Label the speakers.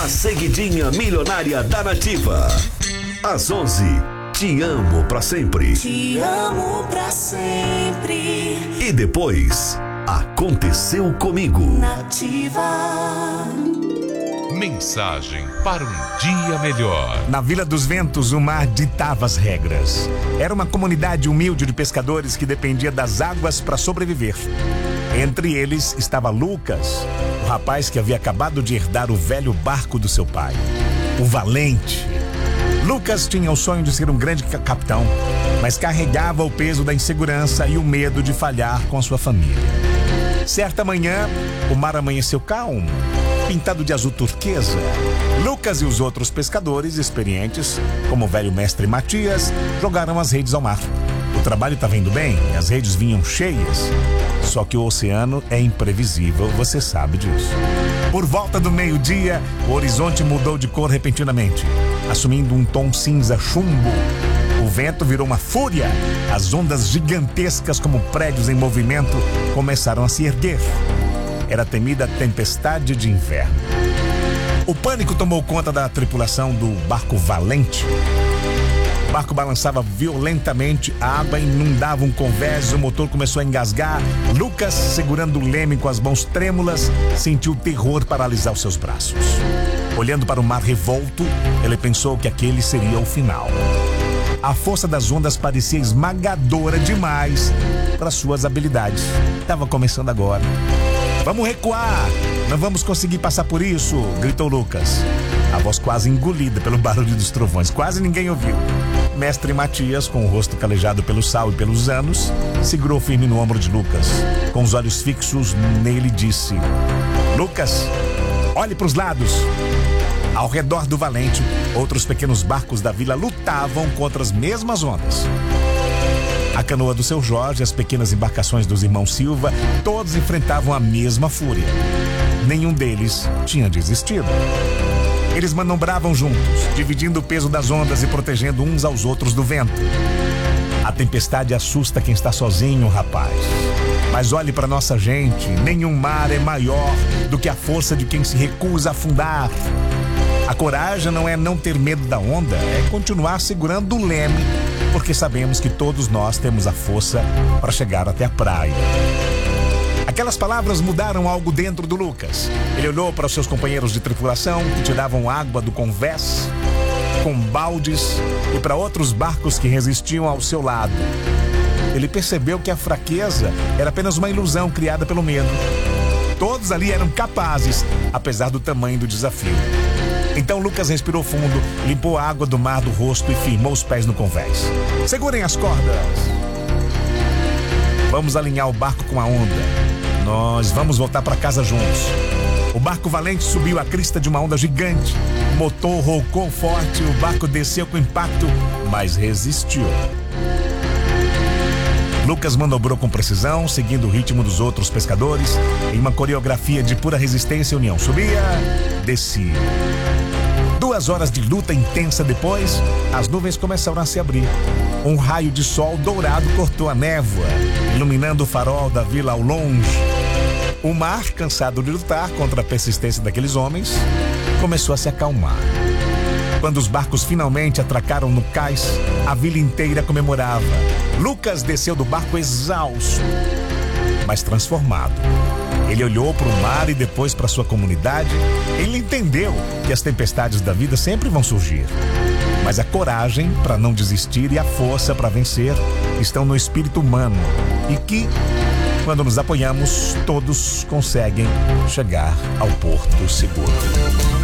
Speaker 1: A seguidinha milionária da Nativa. Às 11, te amo pra sempre.
Speaker 2: Te amo pra sempre.
Speaker 1: E depois, aconteceu comigo.
Speaker 2: Nativa.
Speaker 3: Mensagem para um dia melhor.
Speaker 4: Na Vila dos Ventos, o mar ditava as regras. Era uma comunidade humilde de pescadores que dependia das águas para sobreviver. Entre eles estava Lucas, o rapaz que havia acabado de herdar o velho barco do seu pai, o Valente. Lucas tinha o sonho de ser um grande capitão, mas carregava o peso da insegurança e o medo de falhar com a sua família. Certa manhã, o mar amanheceu calmo, pintado de azul turquesa. Lucas e os outros pescadores experientes, como o velho mestre Matias, jogaram as redes ao mar. O trabalho estava indo bem e as redes vinham cheias. Só que o oceano é imprevisível, você sabe disso. Por volta do meio-dia, o horizonte mudou de cor repentinamente, assumindo um tom cinza chumbo. O vento virou uma fúria. As ondas gigantescas como prédios em movimento começaram a se erguer. Era a temida tempestade de inverno. O pânico tomou conta da tripulação do barco Valente. O barco balançava violentamente, a água inundava um convés, o motor começou a engasgar. Lucas, segurando o leme com as mãos trêmulas, sentiu o terror paralisar os seus braços. Olhando para o mar revolto, ele pensou que aquele seria o final. A força das ondas parecia esmagadora demais para suas habilidades. Estava começando agora. Vamos recuar! Não vamos conseguir passar por isso! Gritou Lucas. A voz quase engolida pelo barulho dos trovões. Quase ninguém ouviu. Mestre Matias, com o rosto calejado pelo sal e pelos anos, segurou firme no ombro de Lucas. Com os olhos fixos nele, disse: Lucas, olhe para os lados. Ao redor do Valente, outros pequenos barcos da vila lutavam contra as mesmas ondas. A canoa do seu Jorge, as pequenas embarcações dos irmãos Silva, todos enfrentavam a mesma fúria. Nenhum deles tinha desistido. Eles manobravam juntos, dividindo o peso das ondas e protegendo uns aos outros do vento. A tempestade assusta quem está sozinho, rapaz. Mas olhe para nossa gente, nenhum mar é maior do que a força de quem se recusa a afundar. A coragem não é não ter medo da onda, é continuar segurando o leme, porque sabemos que todos nós temos a força para chegar até a praia. Aquelas palavras mudaram algo dentro do Lucas. Ele olhou para os seus companheiros de tripulação que tiravam água do convés com baldes e para outros barcos que resistiam ao seu lado. Ele percebeu que a fraqueza era apenas uma ilusão criada pelo medo. Todos ali eram capazes, apesar do tamanho do desafio. Então Lucas respirou fundo, limpou a água do mar do rosto e firmou os pés no convés. Segurem as cordas. Vamos alinhar o barco com a onda. Nós vamos voltar para casa juntos. O barco Valente subiu a crista de uma onda gigante. O motor rocou forte, o barco desceu com impacto, mas resistiu. Lucas manobrou com precisão, seguindo o ritmo dos outros pescadores, em uma coreografia de pura resistência e união. Subia, descia. 2 horas de luta intensa depois, as nuvens começaram a se abrir. Um raio de sol dourado cortou a névoa, iluminando o farol da vila ao longe. O mar, cansado de lutar contra a persistência daqueles homens, começou a se acalmar. Quando os barcos finalmente atracaram no cais, a vila inteira comemorava. Lucas desceu do barco exausto, mas transformado. Ele olhou para o mar e depois para sua comunidade. Ele entendeu que as tempestades da vida sempre vão surgir, mas a coragem para não desistir e a força para vencer estão no espírito humano, e que, quando nos apoiamos, todos conseguem chegar ao porto seguro.